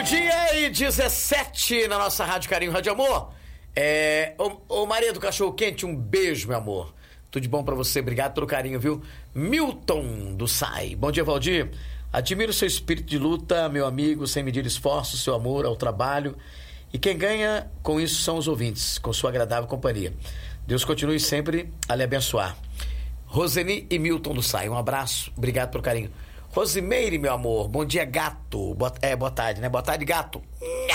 Meio-dia e 17 na nossa Rádio Carinho, Rádio Amor. Ô Maria do Cachorro Quente, um beijo, meu amor. Tudo de bom pra você, obrigado pelo carinho, viu? Milton do SAI. Bom dia, Valdir. Admiro seu espírito de luta, meu amigo, sem medir esforço, seu amor ao trabalho. E quem ganha com isso são os ouvintes, com sua agradável companhia. Deus continue sempre a lhe abençoar. Roseni e Milton do SAI, um abraço, obrigado pelo carinho. Rosimeire, meu amor, bom dia, gato. Boa tarde, né? Boa tarde, gato.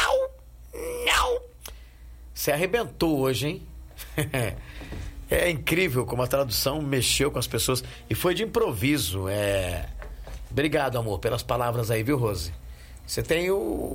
Não. Você arrebentou hoje, hein? É incrível como a tradução mexeu com as pessoas. E foi de improviso. Obrigado, amor, pelas palavras aí, viu, Rose? Você tem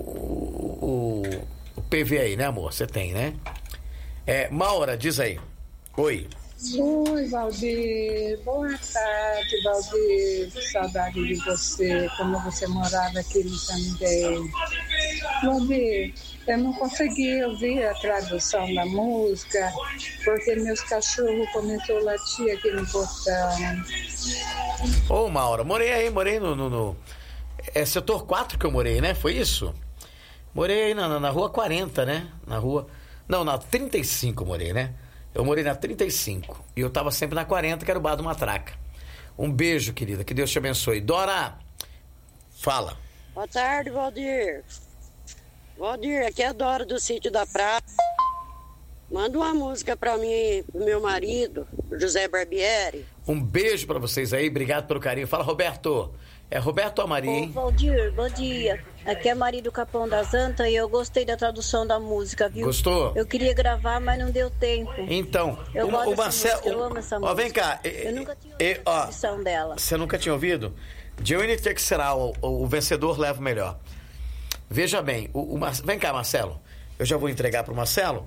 o PV aí, né, amor? Você tem, né? Maura, diz aí. Oi. Oi, Valdir. Boa tarde, Valdir. Saudade de você, como você morava aqui no Canindé. Valdir, eu não consegui ouvir a tradução da música, porque meus cachorros começaram a latir aqui no portão. Ô, Maura, morei no setor 4 que eu morei, né? Foi isso? Morei aí na rua 40, né? Na 35 eu morei, né? Eu morei na 35 e eu tava sempre na 40, que era o bar do Matraca. Um beijo, querida, que Deus te abençoe. Dora, fala. Boa tarde, Valdir. Valdir, aqui é a Dora do Sítio da Prata. Manda uma música pra mim, pro meu marido, José Barbieri. Um beijo pra vocês aí, obrigado pelo carinho. Fala, Roberto. É Roberto ou Maria, hein? Ô, Valdir, bom dia. Aqui é Maria do Capão das Antas e eu gostei da tradução da música, viu? Gostou? Eu queria gravar, mas não deu tempo. Então, eu gosto o Marcelo, música, eu amo essa música. Vem cá. Eu nunca tinha ouvido a tradução dela. Você nunca tinha ouvido? Johnny que será o vencedor leva o melhor. Veja bem, vem cá, Marcelo. Eu já vou entregar pro Marcelo.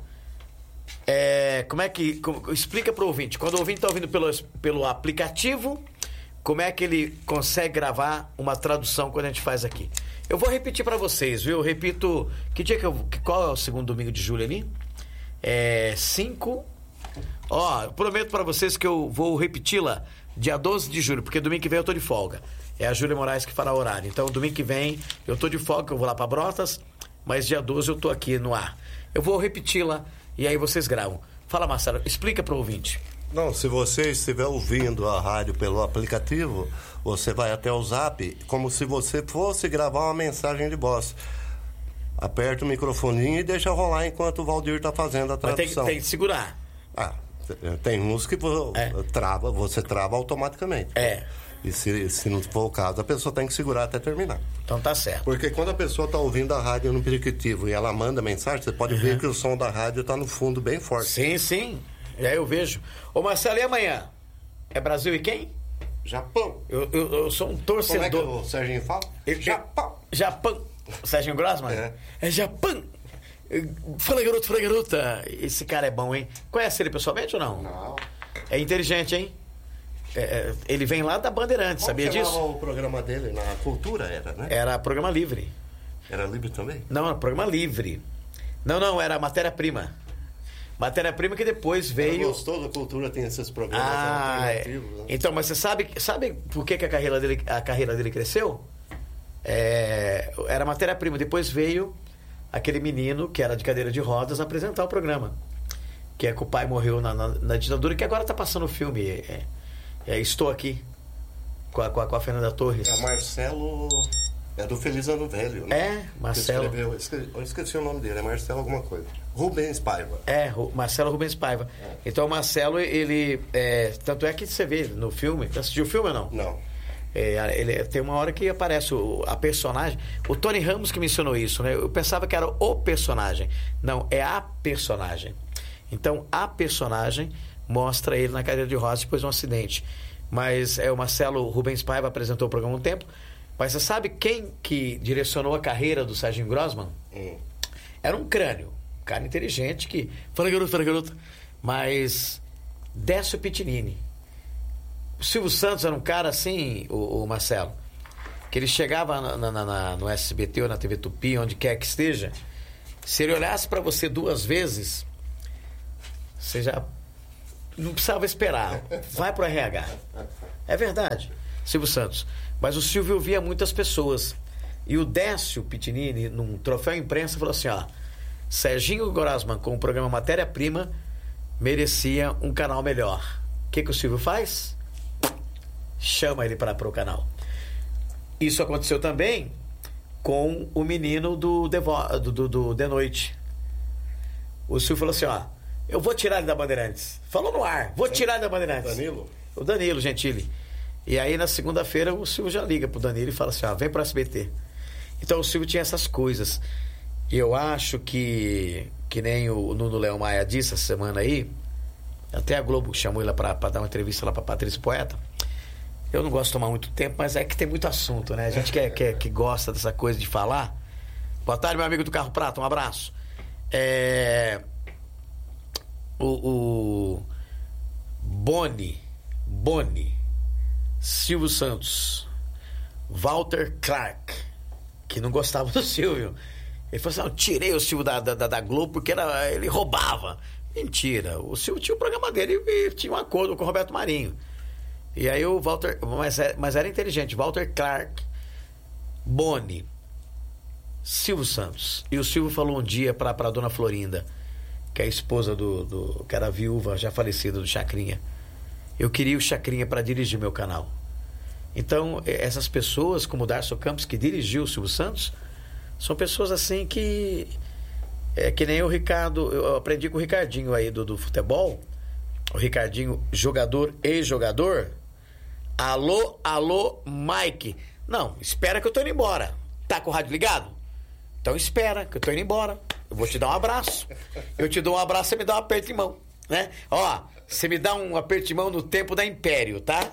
Explica pro ouvinte. Quando o ouvinte tá ouvindo pelo aplicativo, como é que ele consegue gravar uma tradução quando a gente faz aqui? Eu vou repetir para vocês, viu? Eu repito. Qual é o segundo domingo de julho ali? 5. Eu prometo para vocês que eu vou repeti-la dia 12 de julho, porque domingo que vem eu tô de folga. É a Júlia Moraes que fará o horário. Então, domingo que vem eu tô de folga, eu vou lá para Brotas, mas dia 12 eu tô aqui no ar. Eu vou repeti-la e aí vocês gravam. Fala, Marcelo, explica pro ouvinte. Não, se você estiver ouvindo a rádio pelo aplicativo, você vai até o Zap, como se você fosse gravar uma mensagem de voz. Aperta o microfoninho e deixa rolar enquanto o Valdir está fazendo a tradução. Mas tem que segurar. Tem uns que você trava automaticamente. E se não for o caso, a pessoa tem que segurar até terminar. Então tá certo. Porque quando a pessoa está ouvindo a rádio no aplicativo e ela manda mensagem, você pode ver que o som da rádio está no fundo bem forte. Sim. E aí eu vejo. Ô Marcelo, e amanhã? É Brasil e quem? Japão. Eu sou um torcedor. Como é que o Serginho fala? Japão. O Serginho Grossman? É Japão. Fala, garota. Esse cara é bom, hein? Conhece ele pessoalmente ou não? Não. É inteligente, hein? Ele vem lá da Bandeirantes, sabia disso? Como o programa dele na Cultura era, né? Era programa livre. Era livre também? Não, era programa livre. Não, era matéria-prima. Matéria-prima que depois veio... Você gostou da Cultura, tem esses programas alternativos, né? Então, mas você sabe por que a carreira dele cresceu? Era matéria-prima. Depois veio aquele menino que era de cadeira de rodas apresentar o programa. Que é que o pai morreu na ditadura, que agora está passando o filme. Estou Aqui, com a Fernanda Torres. É Marcelo... É do Feliz Ano Velho, né? Marcelo. Eu esqueci o nome dele, é Marcelo alguma coisa. Rubens Paiva. Marcelo Rubens Paiva. Então o Marcelo, ele... tanto é que você vê no filme... Você assistiu o filme ou não? Não. Ele tem uma hora que aparece a personagem. O Tony Ramos que mencionou isso, né? Eu pensava que era o personagem. Não, é a personagem. Então a personagem mostra ele na cadeira de rodas depois de um acidente. Mas o Marcelo Rubens Paiva apresentou o programa há um tempo. Mas você sabe quem que direcionou a carreira do Serginho Grossman? Era um crânio. Um cara inteligente que... Fala, garoto. Mas... Décio Pitinini. O Silvio Santos era um cara assim, o Marcelo, que ele chegava no SBT ou na TV Tupi, onde quer que esteja, se ele olhasse para você 2 vezes, você já não precisava esperar. Vai pro RH. É verdade, Silvio Santos. Mas o Silvio via muitas pessoas. E o Décio Pitinini, num troféu imprensa, falou assim, ó, Serginho Gorasman, com o programa Matéria-Prima, merecia um canal melhor. O que o Silvio faz? Chama ele para o canal. Isso aconteceu também com o menino do De Noite. O Silvio falou assim, ó, eu vou tirar ele da Bandeirantes. Falou no ar, vou tirar ele da Bandeirantes. Danilo? O Danilo Gentili. E aí na segunda-feira o Silvio já liga pro Danilo e fala assim, ó, vem pro SBT. Então o Silvio tinha essas coisas. E eu acho que nem o Nuno Leão Maia disse essa semana aí, até a Globo chamou ele pra dar uma entrevista lá pra Patrícia Poeta. Eu não gosto de tomar muito tempo, mas é que tem muito assunto, né? A gente que gosta dessa coisa de falar. Boa tarde, meu amigo do Carro Prata, um abraço. O Boni, Silvio Santos, Walter Clark, que não gostava do Silvio. Ele falou assim, eu tirei o Silvio da Globo porque ele roubava. Mentira, o Silvio tinha o programa dele e tinha um acordo com o Roberto Marinho. E aí o Walter, mas era inteligente, Walter Clark, Boni, Silvio Santos. E o Silvio falou um dia pra dona Florinda, que é a esposa que era a viúva já falecida do Chacrinha, eu queria o Chacrinha para dirigir meu canal. Então, essas pessoas, como o Darcio Campos, que dirigiu o Silvio Santos, são pessoas assim que que nem o Ricardo, eu aprendi com o Ricardinho aí do futebol, o Ricardinho, ex-jogador. Alô, Mike. Não, espera que eu tô indo embora. Tá com o rádio ligado? Então espera que eu tô indo embora. Eu vou te dar um abraço. Eu te dou um abraço, você me dá um aperto de mão, né? Ó, você me dá um aperto de mão no tempo da Império, tá?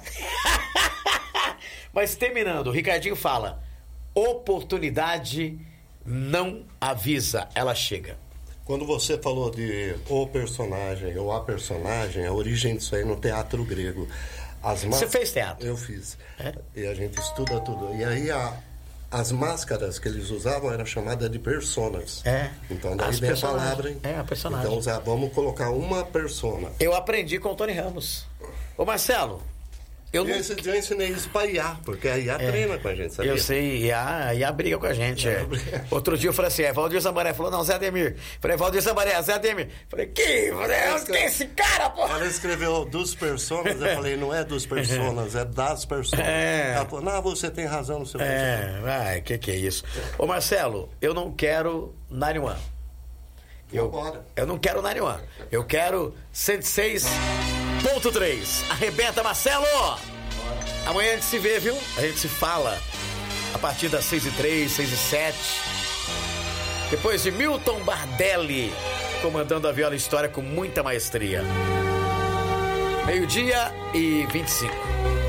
Mas terminando, o Ricardinho fala, oportunidade não avisa, ela chega. Quando você falou de o personagem ou a personagem, a origem disso aí no teatro grego. Você fez teatro? Eu fiz. E a gente estuda tudo. E aí as máscaras que eles usavam eram chamadas de personas. Então daí vem a palavra. A personagem. Então vamos colocar uma persona. Eu aprendi com o Tony Ramos. Ô Marcelo, eu ensinei isso pra IA, porque a IA treina com a gente, sabia? Eu sei, IA briga com a gente. Outro dia eu falei assim, Valdir Zambaré. Falou, não, Zé Ademir. Falei, Valdir Zambaré, Zé Ademir. Falei, onde tem esse cara, pô? Ela escreveu dos personas, eu falei, não é dos personas, é das personas. Ela falou, não, você tem razão no seu personagem. Que é isso? Ô Marcelo, eu não quero 91. Eu não quero 91. Eu quero 106.3. Arrebenta, Marcelo! Amanhã a gente se vê, viu? A gente se fala a partir das 6h03, 6h07. Depois de Milton Bardelli comandando a Viola História com muita maestria. 12:25.